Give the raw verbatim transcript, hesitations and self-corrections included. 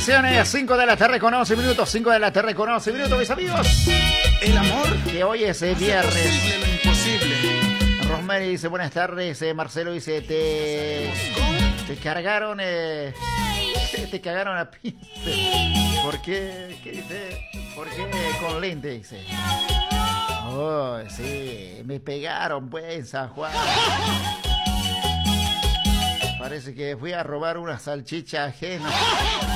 Atención, cinco de la tarde con once minutos, cinco de la tarde con once minutos, mis amigos. El amor. Que hoy es eh, viernes. Imposible, lo imposible. Rosemary dice buenas tardes, eh, Marcelo dice te, te cargaron, eh, te cagaron a pince. ¿Por qué? ¿Qué dice? ¿Por qué con lente? Dice. Oh, sí, me pegaron pues en San Juan. Parece que fui a robar una salchicha ajena.